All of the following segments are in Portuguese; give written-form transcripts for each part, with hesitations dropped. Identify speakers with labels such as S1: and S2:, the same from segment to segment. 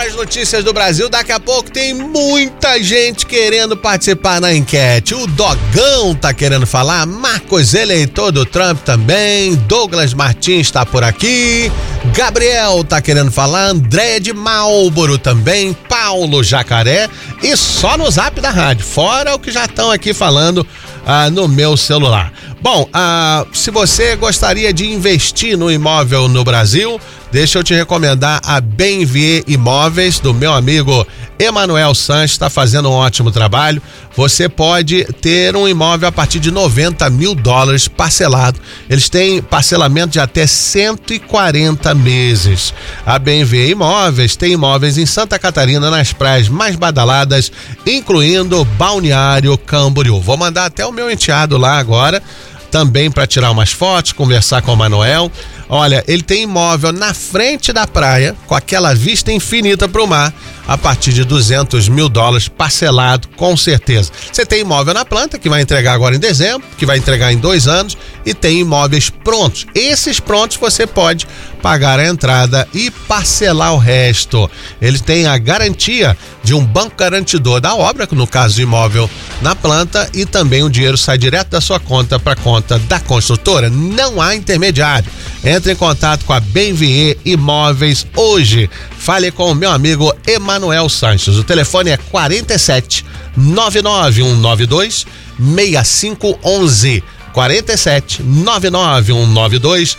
S1: as notícias do Brasil. Daqui a pouco tem muita gente querendo participar na enquete. O Dogão tá querendo falar, Marcos, eleitor do Trump também, Douglas Martins tá por aqui, Gabriel tá querendo falar, André de Marlboro também, Paulo Jacaré, e só no zap da rádio, fora o que já estão aqui falando no meu celular. Bom, se você gostaria de investir no imóvel no Brasil, deixa eu te recomendar a Benvier Imóveis, do meu amigo Emanuel Sanches, está fazendo um ótimo trabalho. Você pode ter um imóvel a partir de $90 mil parcelado. Eles têm parcelamento de até 140 meses. A Benvier Imóveis tem imóveis em Santa Catarina, nas praias mais badaladas, incluindo Balneário Camboriú. Vou mandar até o meu enteado lá agora, também para tirar umas fotos, conversar com o Manuel. Olha, ele tem imóvel na frente da praia, com aquela vista infinita para o mar, a partir de $200 mil parcelado, com certeza. Você tem imóvel na planta, que vai entregar agora em dezembro, que vai entregar em 2 anos, e tem imóveis prontos. Esses prontos você pode pagar a entrada e parcelar o resto. Ele tem a garantia de um banco garantidor da obra, no caso do imóvel na planta, e também o dinheiro sai direto da sua conta para a conta da construtora. Não há intermediário. Entre em contato com a Benvier Imóveis hoje. Fale com o meu amigo Emanuel Sanches. O telefone é 47 99192 6511. 47 99192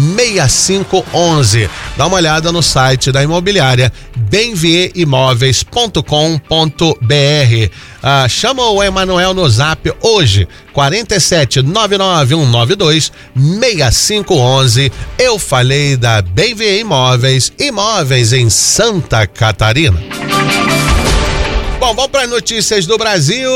S1: 6511. Dá uma olhada no site da imobiliária benvierimóveis.com.br. Chama o Emanuel no zap hoje, 47 99192 6511. Eu falei da Benvier Imóveis, imóveis em Santa Catarina. Bom, vamos para as notícias do Brasil.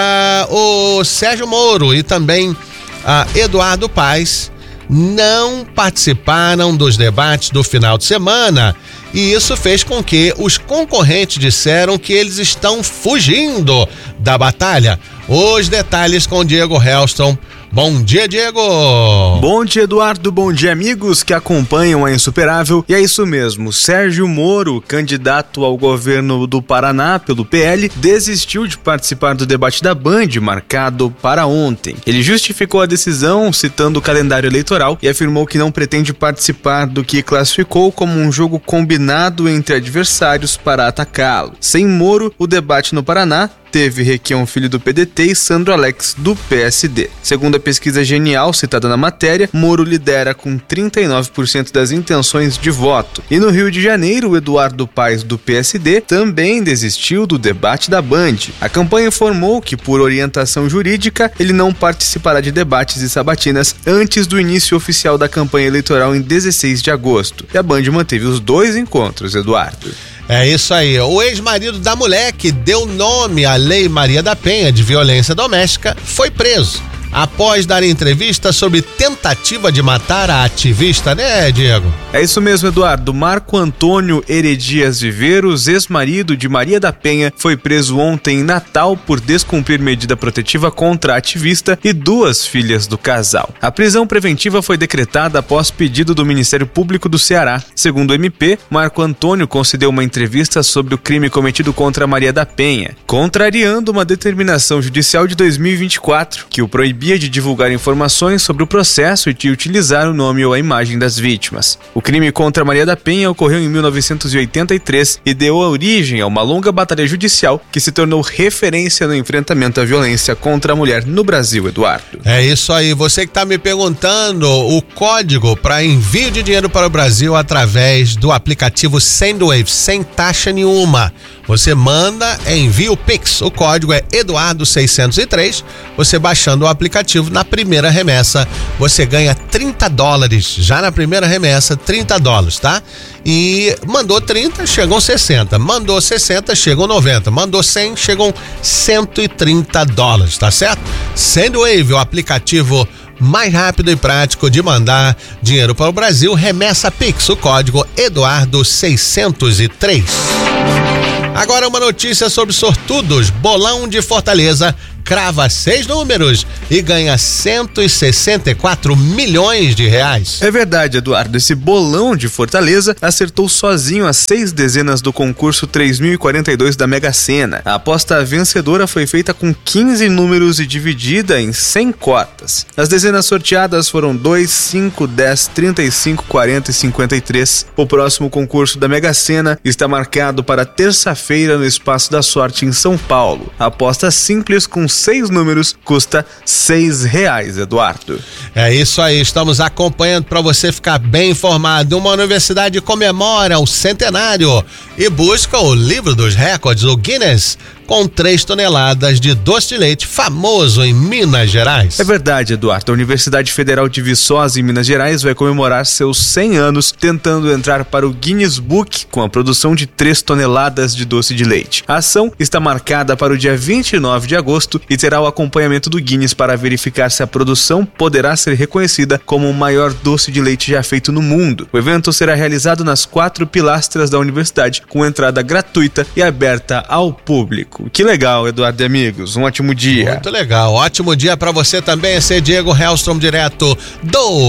S1: O Sérgio Moro e também Eduardo Paes não participaram dos debates do final de semana, e isso fez com que os concorrentes disseram que eles estão fugindo da batalha. Os detalhes com Diego Hellstrom. Bom dia, Diego!
S2: Bom dia, Eduardo. Bom dia, amigos que acompanham a Insuperável. E é isso mesmo, Sérgio Moro, candidato ao governo do Paraná pelo PL, desistiu de participar do debate da Band, marcado para ontem. Ele justificou a decisão citando o calendário eleitoral e afirmou que não pretende participar do que classificou como um jogo combinado entre adversários para atacá-lo. Sem Moro, o debate no Paraná teve Requião Filho do PDT e Sandro Alex do PSD. Segundo a pesquisa Genial citada na matéria, Moro lidera com 39% das intenções de voto. E no Rio de Janeiro, Eduardo Paes do PSD também desistiu do debate da Band. A campanha informou que, por orientação jurídica, ele não participará de debates e sabatinas antes do início oficial da campanha eleitoral em 16 de agosto. E a Band manteve os 2 encontros, Eduardo.
S1: É isso aí. O ex-marido da mulher que deu nome à Lei Maria da Penha de violência doméstica foi preso após dar entrevista sobre tentativa de matar a ativista, né, Diego?
S2: É isso mesmo, Eduardo. Marco Antônio Heredias Viveiros, ex-marido de Maria da Penha, foi preso ontem em Natal por descumprir medida protetiva contra a ativista e 2 filhas do casal. A prisão preventiva foi decretada após pedido do Ministério Público do Ceará. Segundo o MP, Marco Antônio concedeu uma entrevista sobre o crime cometido contra Maria da Penha, contrariando uma determinação judicial de 2024, que o proibia de divulgar informações sobre o processo e de utilizar o nome ou a imagem das vítimas. O crime contra Maria da Penha ocorreu em 1983 e deu origem a uma longa batalha judicial que se tornou referência no enfrentamento à violência contra a mulher no Brasil, Eduardo.
S1: É isso aí. Você que está me perguntando o código para envio de dinheiro para o Brasil através do aplicativo Sendwave, sem taxa nenhuma. Você manda, envia o Pix. O código é Eduardo603. Você baixando o aplicativo, na primeira remessa, você ganha $30. Já na primeira remessa, $30, tá? E mandou 30, chegam 60. Mandou 60, chegam 90. Mandou 100, chegam $130, tá certo? Sendwave, o aplicativo mais rápido e prático de mandar dinheiro para o Brasil. Remessa Pix, o código Eduardo603. Agora uma notícia sobre sortudos. Bolão de Fortaleza crava 6 números e ganha 164 milhões de reais.
S2: É verdade, Eduardo. Esse bolão de Fortaleza acertou sozinho as 6 dezenas do concurso 3042 da Mega Sena. A aposta vencedora foi feita com 15 números e dividida em 100 cotas. As dezenas sorteadas foram 2, 5, 10, 35, 40 e 53. O próximo concurso da Mega Sena está marcado para terça-feira no Espaço da Sorte em São Paulo. A aposta simples com 6 números custa R$6, Eduardo.
S1: É isso aí, estamos acompanhando para você ficar bem informado. Uma universidade comemora o centenário e busca o livro dos recordes, o Guinness, com 3 toneladas de doce de leite famoso em Minas Gerais.
S2: É verdade, Eduardo. A Universidade Federal de Viçosa, em Minas Gerais, vai comemorar seus 100 anos tentando entrar para o Guinness Book com a produção de 3 toneladas de doce de leite. A ação está marcada para o dia 29 de agosto e terá o acompanhamento do Guinness para verificar se a produção poderá ser reconhecida como o maior doce de leite já feito no mundo. O evento será realizado nas 4 pilastras da universidade, com entrada gratuita e aberta ao público. Que legal, Eduardo e amigos. Um ótimo dia.
S1: Muito legal. Ótimo dia para você também. Esse é Diego Hellstrom, direto do